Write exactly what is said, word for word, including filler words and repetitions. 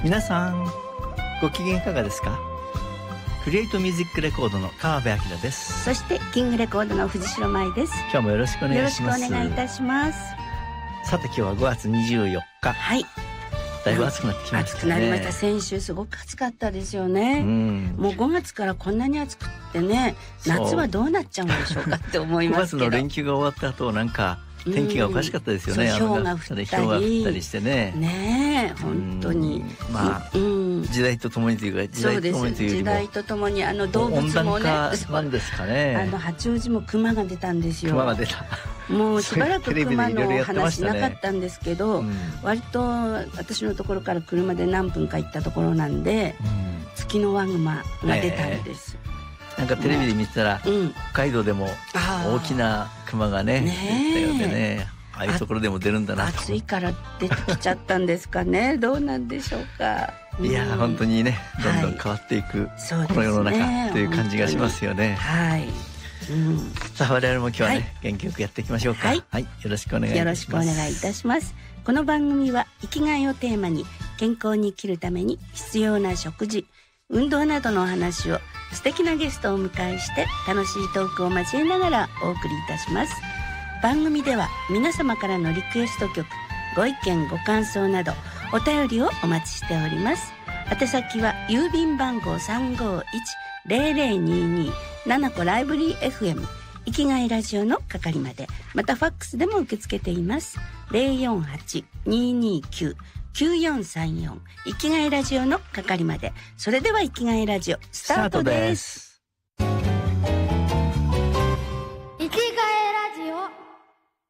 皆さんご機嫌いかがですか？クリエイトミュージックレコードの川辺明です。 そしてキングレコードの藤代舞です。 今日もよろしくお願いします。 よろしくお願いいたします。 さて今日はごがつにじゅうよっか、 はい、 だいぶ暑くなってきましたね。 暑くなりました。先週すごく暑かったですよね、うん、もうごがつからこんなに暑くってね、夏はどうなっちゃうんでしょうかって思いますけどごがつの連休が終わった後なんか天気がおかしかったですよね、 うん、氷が降ったり氷が降ったりしてねねえ本当に、 まあ、うん、時代とともにというか時代とともにというよりも時代とともにあの動物もね、 温暖化なんですかね。 あの八王子も熊が出たんですよ。 熊が出た。 もうしばらく熊の話なかったんですけど、 ね、うん、 割と私のところから車で何分か行ったところなんで、うん、ツキノワグマが出たんです、 えー、なんかテレビで見てたら、うん、北海道でも大きな熊がね、ね出たようでね、ああいうところでも出るんだなと。 暑いから出てきちゃったんですかねどうなんでしょうか。 いや、うん、本当にねどんどん変わっていく、はい、この世の中という感じがしますよね。 はい、うん、 さあ我々も今日はね、はい、元気よくやっていきましょうか。 はい、 はい、よろしくお願いいたします。 よろしくお願いいたします。この番組は生きがいをテーマに健康に生きるために必要な食事、運動などのお話を素敵なゲストをお迎えして楽しいトークを交えながらお送りいたします。番組では皆様からのリクエスト曲、ご意見ご感想などお便りをお待ちしております。宛先は郵便番号 さんごいちゼロゼロにに ななこライブリー エフエム 生きがいラジオの係まで、またファックスでも受け付けています。 ゼロよんはち にーにーきゅう きゅうよんさんよん 生きがいラジオの係まで。それでは生きがいラジオスタートです。